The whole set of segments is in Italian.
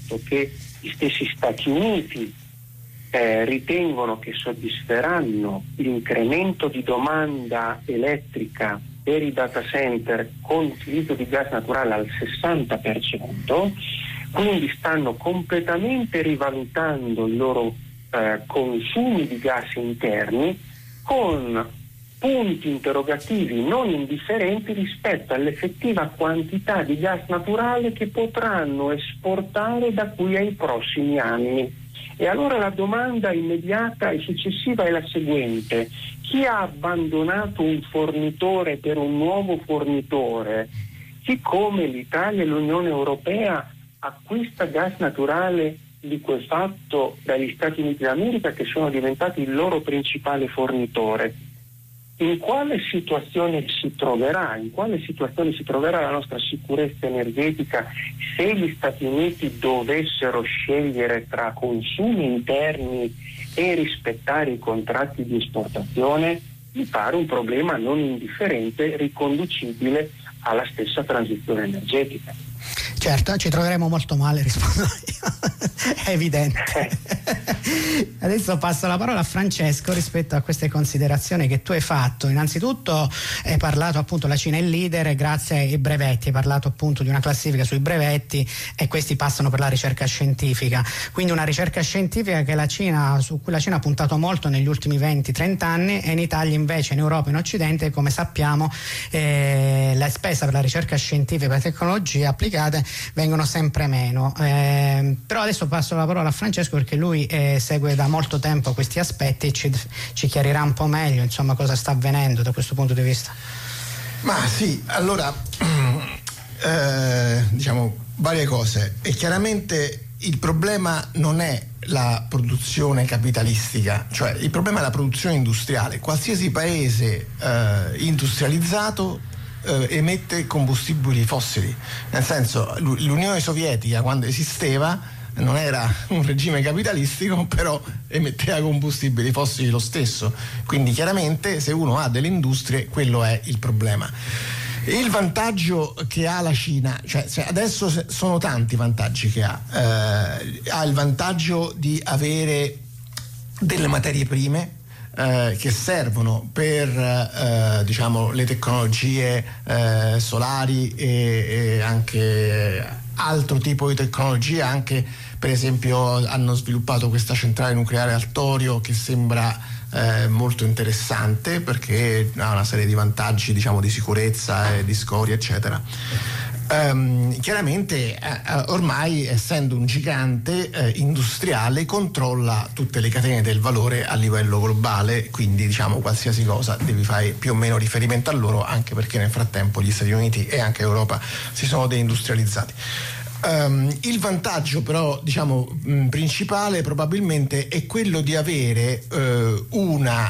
fatto che gli stessi Stati Uniti ritengono che soddisferanno l'incremento di domanda elettrica per i data center con l'utilizzo di gas naturale al 60%, quindi stanno completamente rivalutando i loro consumi di gas interni, con punti interrogativi non indifferenti rispetto all'effettiva quantità di gas naturale che potranno esportare da qui ai prossimi anni. E allora la domanda immediata e successiva è la seguente: chi ha abbandonato un fornitore per un nuovo fornitore, chi come l'Italia e l'Unione Europea acquista gas naturale liquefatto dagli Stati Uniti d'America, che sono diventati il loro principale fornitore, in quale situazione si troverà? In quale situazione si troverà la nostra sicurezza energetica se gli Stati Uniti dovessero scegliere tra consumi interni e rispettare i contratti di esportazione? Mi pare un problema non indifferente, riconducibile alla stessa transizione energetica. Certo, ci troveremo molto male, rispondo io, è evidente. Adesso passo la parola a Francesco rispetto a queste considerazioni che tu hai fatto. Innanzitutto hai parlato appunto, la Cina è il leader grazie ai brevetti, hai parlato appunto di una classifica sui brevetti e questi passano per la ricerca scientifica, quindi una ricerca scientifica che su cui la Cina ha puntato molto negli ultimi 20-30 anni, e in Italia invece, in Europa e in Occidente, come sappiamo, la spesa per la ricerca scientifica e per le tecnologie applicate vengono sempre meno. Però adesso passo la parola a Francesco, perché lui segue da molto tempo questi aspetti e ci chiarirà un po' meglio, insomma, cosa sta avvenendo da questo punto di vista. Ma sì, allora diciamo varie cose, e chiaramente il problema non è la produzione capitalistica, cioè il problema è la produzione industriale. Qualsiasi paese industrializzato emette combustibili fossili, nel senso, l'Unione Sovietica quando esisteva non era un regime capitalistico, però emetteva combustibili fossili lo stesso, quindi chiaramente se uno ha delle industrie quello è il problema. Il vantaggio che ha la Cina, cioè adesso sono tanti vantaggi che ha il vantaggio di avere delle materie prime che servono per diciamo le tecnologie solari e anche altro tipo di tecnologia. Anche per esempio hanno sviluppato questa centrale nucleare al torio che sembra molto interessante, perché ha una serie di vantaggi, diciamo, di sicurezza e di scoria eccetera. Chiaramente ormai, essendo un gigante industriale, controlla tutte le catene del valore a livello globale, quindi diciamo qualsiasi cosa devi fare più o meno riferimento a loro, anche perché nel frattempo gli Stati Uniti e anche Europa si sono deindustrializzati. Il vantaggio però, diciamo, principale probabilmente è quello di avere una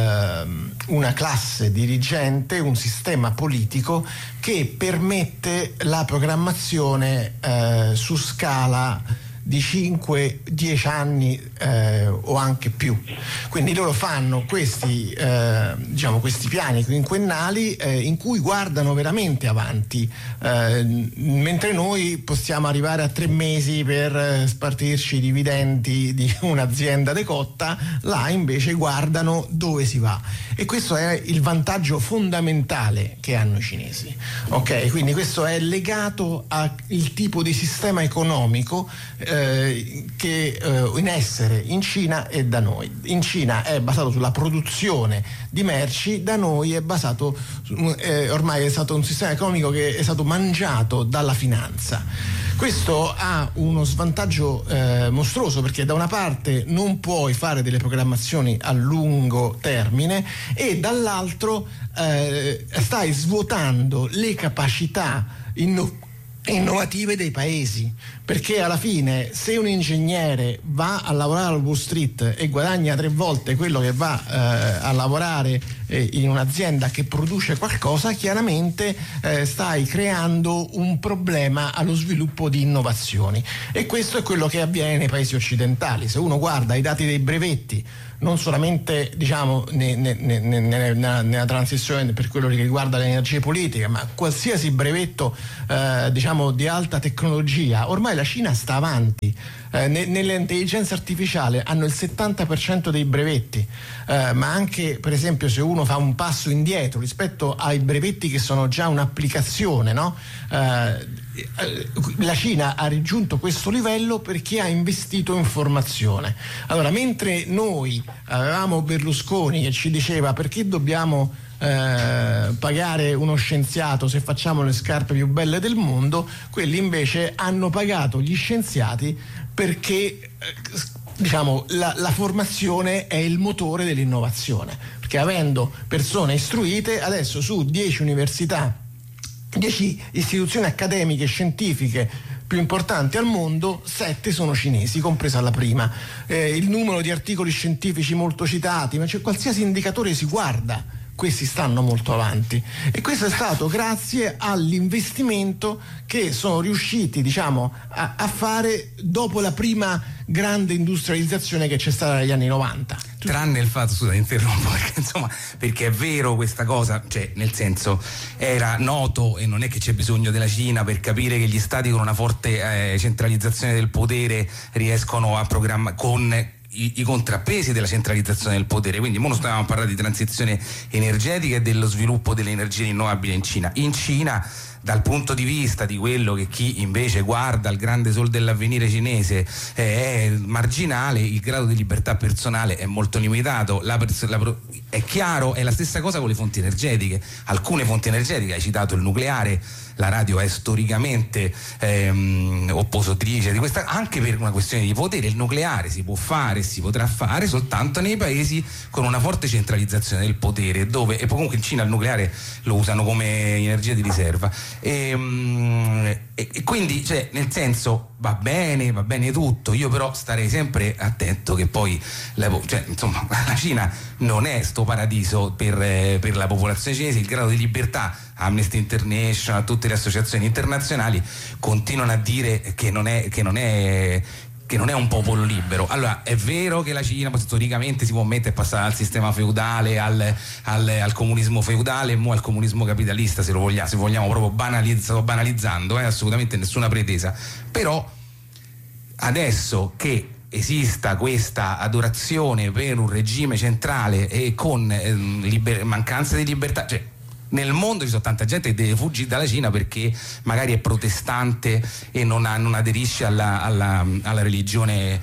classe dirigente, un sistema politico che permette la programmazione su scala di 5-10 anni o anche più. Quindi loro fanno questi piani quinquennali in cui guardano veramente avanti, mentre noi possiamo arrivare a 3 mesi per spartirci i dividendi di un'azienda decotta. Là invece guardano dove si va, e questo è il vantaggio fondamentale che hanno i cinesi. Ok, quindi questo è legato al tipo di sistema economico che in essere in Cina e da noi. In Cina è basato sulla produzione di merci, da noi è basato ormai è stato un sistema economico che è stato mangiato dalla finanza. Questo ha uno svantaggio mostruoso, perché da una parte non puoi fare delle programmazioni a lungo termine e dall'altro stai svuotando le capacità innovative dei paesi, perché alla fine se un ingegnere va a lavorare al Wall Street e guadagna 3 volte quello che va a lavorare in un'azienda che produce qualcosa, chiaramente stai creando un problema allo sviluppo di innovazioni, e questo è quello che avviene nei paesi occidentali. Se uno guarda i dati dei brevetti, non solamente diciamo nella transizione per quello che riguarda le energie politiche, ma qualsiasi brevetto diciamo di alta tecnologia, ormai la Cina sta avanti. Nell'intelligenza artificiale hanno il 70% dei brevetti, ma anche per esempio se uno fa un passo indietro rispetto ai brevetti che sono già un'applicazione, no? La Cina ha raggiunto questo livello perché ha investito in formazione. Allora, mentre noi avevamo Berlusconi che ci diceva perché dobbiamo pagare uno scienziato se facciamo le scarpe più belle del mondo, quelli invece hanno pagato gli scienziati perché diciamo la formazione è il motore dell'innovazione, perché avendo persone istruite adesso su 10 università, 10 istituzioni accademiche scientifiche più importanti al mondo, 7 sono cinesi, compresa la prima. Il numero di articoli scientifici molto citati, ma c'è qualsiasi indicatore si guarda, questi stanno molto avanti, e questo è stato grazie all'investimento che sono riusciti, diciamo, a fare dopo la prima grande industrializzazione che c'è stata negli anni 90. Tranne il fatto, scusa, interrompo, perché insomma, perché è vero questa cosa, cioè nel senso era noto, e non è che c'è bisogno della Cina per capire che gli stati con una forte centralizzazione del potere riescono a programmare con i contrappesi della centralizzazione del potere. Quindi noi stavamo parlando di transizione energetica e dello sviluppo delle energie rinnovabili in Cina. In Cina, dal punto di vista di quello che chi invece guarda il grande sol dell'avvenire cinese è marginale, il grado di libertà personale è molto limitato. È chiaro, è la stessa cosa con le fonti energetiche. Alcune fonti energetiche, hai citato il nucleare, la radio è storicamente oppositrice di questa, anche per una questione di potere. Il nucleare si può fare, si potrà fare soltanto nei paesi con una forte centralizzazione del potere, dove, e comunque in Cina il nucleare lo usano come energia di riserva, e quindi, cioè, nel senso, va bene tutto, io però starei sempre attento che poi la Cina non è sto paradiso per la popolazione cinese. Il grado di libertà, Amnesty International, tutte le associazioni internazionali continuano a dire che non è un popolo libero. Allora, è vero che la Cina storicamente si può mettere, passare dal sistema feudale al comunismo feudale, mo al comunismo capitalista, se vogliamo proprio banalizzando, assolutamente nessuna pretesa. Però adesso che esista questa adorazione per un regime centrale e con mancanza di libertà, cioè nel mondo ci sono tanta gente che deve fuggire dalla Cina perché magari è protestante e non aderisce alla religione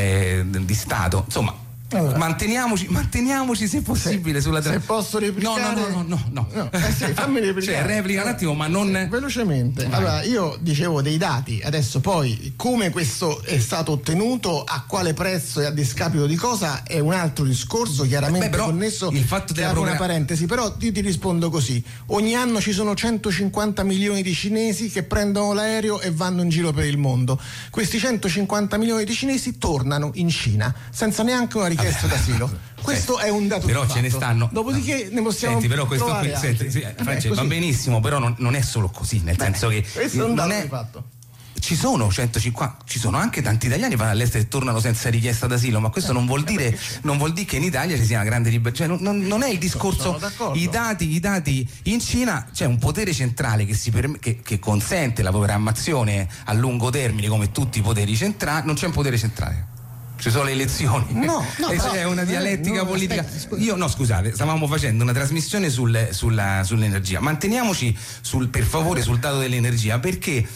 di Stato. Insomma, allora, manteniamoci se possibile sulla se posso replicare. No. Sì, fammi replicare. Cioè, replica un attimo, ma non velocemente. Vai. Allora, io dicevo dei dati, adesso poi come questo è stato ottenuto, a quale prezzo e a discapito di cosa è un altro discorso, chiaramente però connesso. Il fatto della una parentesi, però io ti rispondo così: ogni anno ci sono 150 milioni di cinesi che prendono l'aereo e vanno in giro per il mondo. Questi 150 milioni di cinesi tornano in Cina senza neanche una richiesta d'asilo. Questo è un dato. Però ce ne stanno. Dopodiché ne possiamo. Senti, però questo qui, Francesco, va benissimo, però non è solo così, nel senso che questo è un dato di fatto. Ci sono 150, ci sono anche tanti italiani che vanno all'estero e tornano senza richiesta d'asilo, ma questo non vuol dire che in Italia ci sia una grande libertà, cioè non è il discorso. I dati in Cina c'è un potere centrale che consente la programmazione a lungo termine, come tutti i poteri centrali. Non c'è un potere centrale, ci sono le elezioni, e c'è una dialettica politica. Scusate, stavamo facendo una trasmissione sull'energia. Manteniamoci per favore sul dato dell'energia, perché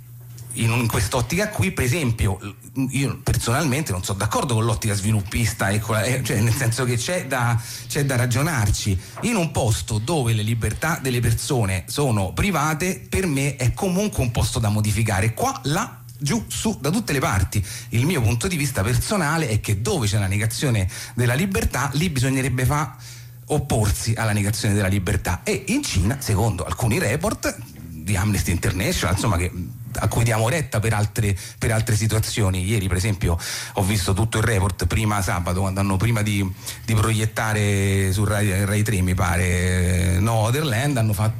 in quest'ottica qui, per esempio, io personalmente non sono d'accordo con l'ottica sviluppista, cioè nel senso che c'è da ragionarci. In un posto dove le libertà delle persone sono private, per me è comunque un posto da modificare, qua, là, giù, su, da tutte le parti. Il mio punto di vista personale è che dove c'è la negazione della libertà, lì bisognerebbe opporsi alla negazione della libertà. E in Cina, secondo alcuni report di Amnesty International, insomma, a cui diamo retta per altre situazioni. Ieri, per esempio, ho visto tutto il report, prima sabato, quando prima di proiettare su Rai 3, mi pare, No Otherland,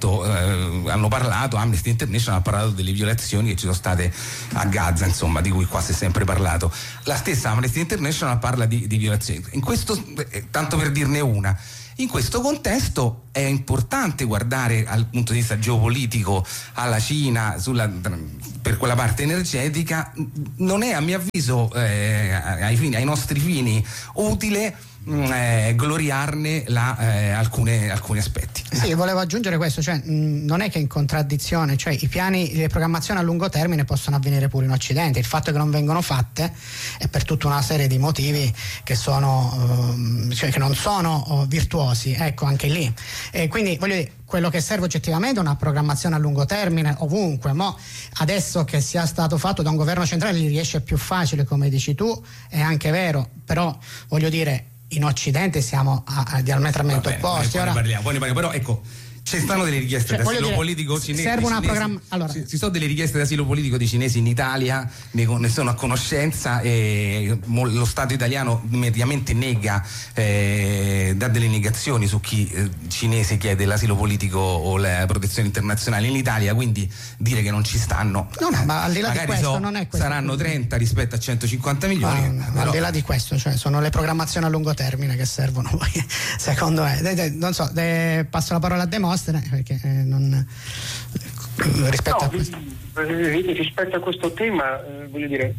hanno parlato, Amnesty International ha parlato delle violazioni che ci sono state a Gaza, insomma, di cui qua si è sempre parlato. La stessa Amnesty International parla di violazioni. In questo, tanto per dirne una, in questo contesto è importante guardare dal punto di vista geopolitico alla Cina per quella parte energetica, non è a mio avviso ai nostri fini utile gloriarne alcuni aspetti. Sì, volevo aggiungere questo, cioè non è che in contraddizione, cioè i piani, le programmazioni a lungo termine possono avvenire pure in Occidente, il fatto che non vengono fatte è per tutta una serie di motivi che sono cioè che non sono virtuosi, ecco, anche lì. E quindi voglio dire, quello che serve oggettivamente è una programmazione a lungo termine ovunque, ma adesso che sia stato fatto da un governo centrale gli riesce più facile, come dici tu, è anche vero, però voglio dire, in Occidente siamo diametralmente opposti. Poi ne parliamo, però ecco, ci stanno delle richieste d'asilo politico cinese. Serve una allora, ci sono delle richieste d'asilo politico di cinesi in Italia, ne sono a conoscenza, e lo Stato italiano immediatamente nega, dà delle negazioni su chi cinese chiede l'asilo politico o la protezione internazionale in Italia, quindi dire che non ci stanno. No, ma al di là di questo non è questo. Saranno 30 rispetto a 150 milioni. Ma al di là di questo, cioè sono le programmazioni a lungo termine che servono poi, secondo me. Non so, passo la parola a Demostene, perché non rispetto a questo tema, voglio dire,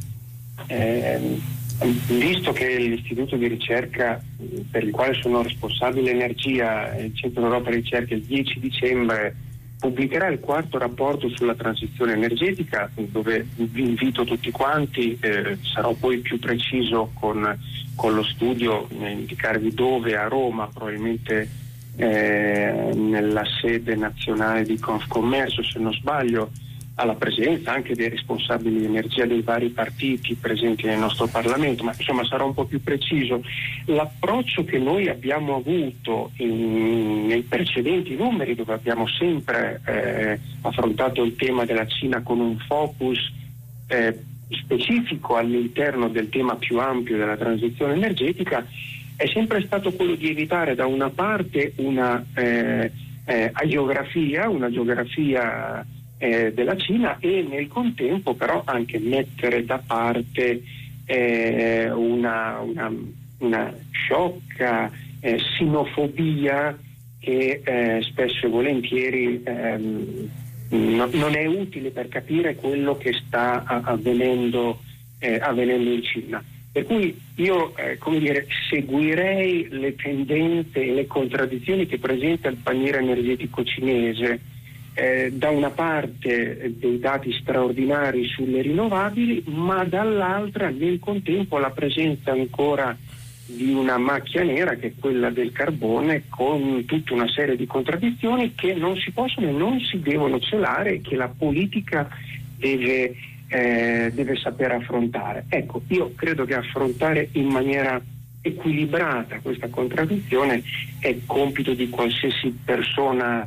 visto che l'istituto di ricerca per il quale sono responsabile energia, il Centro Europa Ricerca, il 10 dicembre pubblicherà il 4º rapporto sulla transizione energetica, dove vi invito tutti quanti, sarò poi più preciso con lo studio, indicarvi dove, a Roma, probabilmente nella sede nazionale di Confcommercio, se non sbaglio, alla presenza anche dei responsabili di energia dei vari partiti presenti nel nostro Parlamento, ma insomma sarò un po' più preciso. L'approccio che noi abbiamo avuto nei precedenti numeri, dove abbiamo sempre affrontato il tema della Cina con un focus specifico all'interno del tema più ampio della transizione energetica, è sempre stato quello di evitare da una parte una geografia della Cina, e nel contempo però anche mettere da parte una sciocca sinofobia che spesso e volentieri non è utile per capire quello che sta avvenendo in Cina. Per cui io seguirei le tendenze e le contraddizioni che presenta il paniere energetico cinese, da una parte dei dati straordinari sulle rinnovabili, ma dall'altra nel contempo la presenza ancora di una macchia nera che è quella del carbone, con tutta una serie di contraddizioni che non si possono e non si devono celare e che la politica deve saper affrontare. Ecco, io credo che affrontare in maniera equilibrata questa contraddizione è compito di qualsiasi persona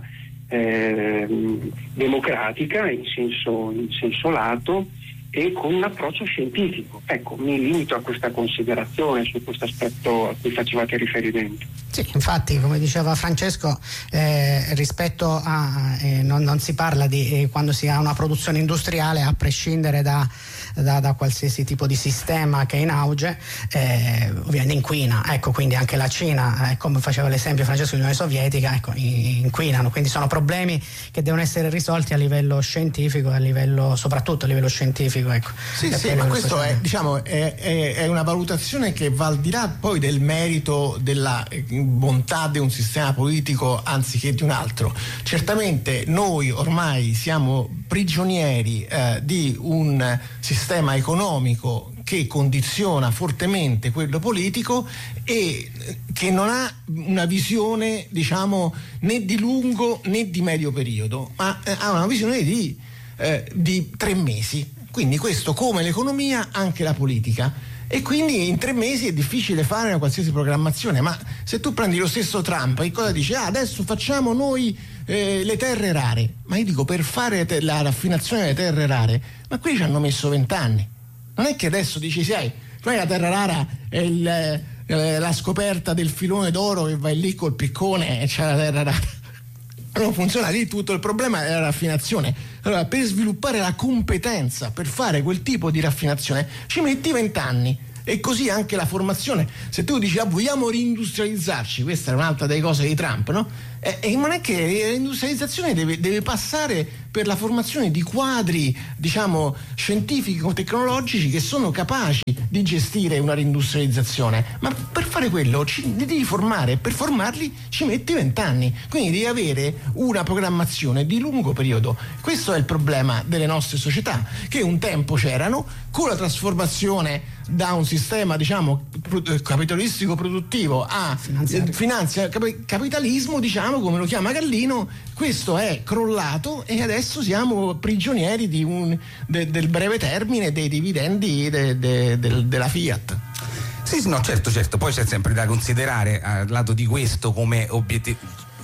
democratica in senso lato e con un approccio scientifico. Ecco, mi limito a questa considerazione su questo aspetto a cui facevate riferimento. Sì, infatti, come diceva Francesco, rispetto a non si parla di quando si ha una produzione industriale, a prescindere da qualsiasi tipo di sistema che è in auge, ovviamente inquina, ecco, quindi anche la Cina, come faceva l'esempio Francesco dell'Unione Sovietica, ecco, inquinano, quindi sono problemi che devono essere risolti a livello scientifico, soprattutto a livello scientifico, ecco. Sì, ma questo è una valutazione che va al di là poi del merito della bontà di un sistema politico anziché di un altro. Certamente noi ormai siamo prigionieri di un sistema economico che condiziona fortemente quello politico e che non ha una visione, diciamo, né di lungo né di medio periodo, ma ha una visione di 3 mesi. Quindi questo, come l'economia, anche la politica. E quindi in 3 mesi è difficile fare una qualsiasi programmazione. Ma se tu prendi lo stesso Trump, che cosa dice? Adesso facciamo noi le terre rare. Ma io dico, per fare la raffinazione delle terre rare, ma qui ci hanno messo 20 anni. Non è che adesso dici, sai, poi la terra rara è la scoperta del filone d'oro, che vai lì col piccone e c'è la terra rara. Non funziona lì, tutto il problema è la raffinazione. Allora, per sviluppare la competenza per fare quel tipo di raffinazione ci metti 20 anni. E così anche la formazione. Se tu dici vogliamo reindustrializzarci, questa è un'altra delle cose di Trump, no? E non è che l'industrializzazione deve passare per la formazione di quadri, diciamo, scientifico-tecnologici che sono capaci di gestire una reindustrializzazione, ma per fare quello li devi formare, per formarli ci metti 20 anni, quindi devi avere una programmazione di lungo periodo. Questo è il problema delle nostre società, che un tempo c'erano, con la trasformazione da un sistema, diciamo, capitalistico produttivo a capitalismo, diciamo, come lo chiama Gallino, questo è crollato e adesso siamo prigionieri del breve termine dei dividendi della Fiat. Sì, no, certo, poi c'è sempre da considerare al lato di questo come obiettivo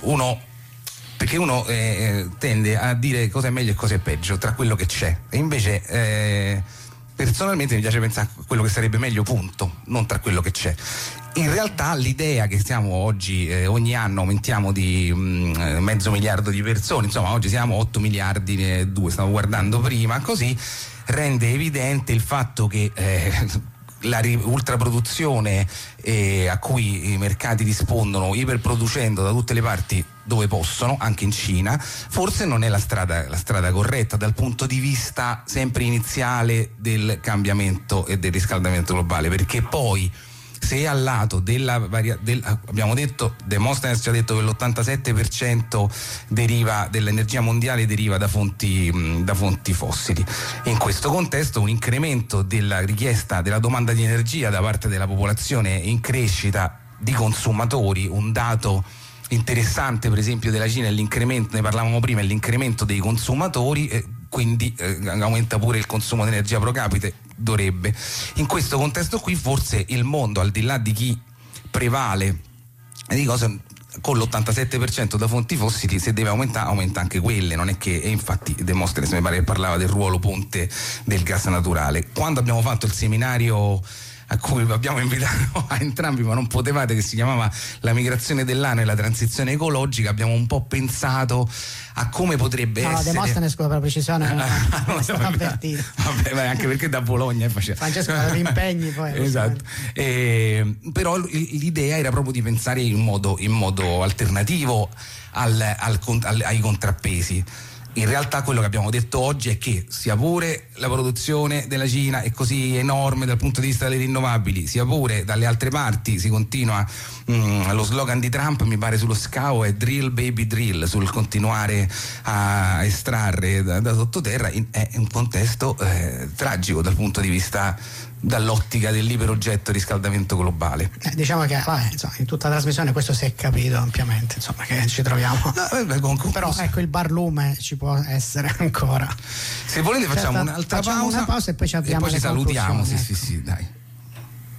perché uno tende a dire cosa è meglio e cosa è peggio tra quello che c'è, e invece personalmente mi piace pensare a quello che sarebbe meglio, punto, non tra quello che c'è. In realtà l'idea che siamo oggi, ogni anno aumentiamo di 500 miliardi di persone, insomma oggi siamo 8 miliardi e 2, stavo guardando prima, così rende evidente il fatto che la ultraproduzione a cui i mercati rispondono iperproducendo da tutte le parti dove possono, anche in Cina, forse non è la strada corretta dal punto di vista sempre iniziale del cambiamento e del riscaldamento globale, perché poi se al lato abbiamo detto, Demosthenes ci ha detto che l'87% dell'energia mondiale deriva da fonti fossili. In questo contesto un incremento della richiesta, della domanda di energia da parte della popolazione in crescita, di consumatori, un dato interessante per esempio della Cina è l'incremento, ne parlavamo prima, è l'incremento dei consumatori, quindi aumenta pure il consumo di energia pro capite, dovrebbe. In questo contesto qui forse il mondo, al di là di chi prevale di cose, con l'87% da fonti fossili, se deve aumentare aumenta anche quelle, non è che, e infatti Demosthenes mi pare che parlava del ruolo ponte del gas naturale. Quando abbiamo fatto il seminario a cui vi abbiamo invitato a entrambi ma non potevate, che si chiamava La migrazione dell'ano e la transizione ecologica, abbiamo un po' pensato a come potrebbe essere. Demosthenes, con la precisione, non è stato avvertito. Vabbè, anche perché da Bologna Francesco aveva impegni poi. Esatto. Però l'idea era proprio di pensare in modo alternativo ai contrappesi. In realtà quello che abbiamo detto oggi è che sia pure la produzione della Cina è così enorme dal punto di vista delle rinnovabili, sia pure dalle altre parti si continua, lo slogan di Trump mi pare sullo scavo è drill baby drill, sul continuare a estrarre da sottoterra, è un contesto tragico dal punto di vista, dall'ottica dell'iperoggetto riscaldamento globale. Diciamo che insomma, in tutta la trasmissione questo si è capito ampiamente, insomma, che ci troviamo. Però ecco, il barlume ci può essere ancora. Se volete facciamo un'altra pausa e poi ci avviamo, e poi ci salutiamo. Sì, dai.